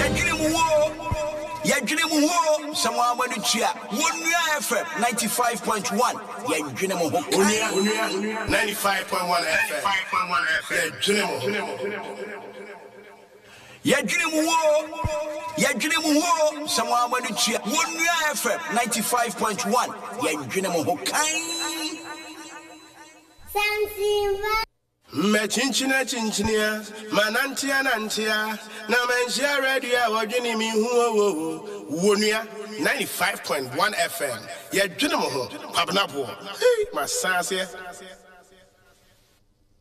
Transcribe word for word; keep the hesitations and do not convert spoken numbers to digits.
Yadrimu wo, Yadrimu wo, someone when you cheer. One F M ninety-five point one. Yadrimu ho. ninety-five point one F M. Yadrimu. Yadrimu wo, Yadrimu wo, someone when you cheer. One F M ninety-five point one. Yadrimu ho. Me chinchina chinchinia, manantia nantia, na menjia radio wajini mi huo wonia ninety-five point one F M. Ya junimo ho, pabnapo. Hey, my sase.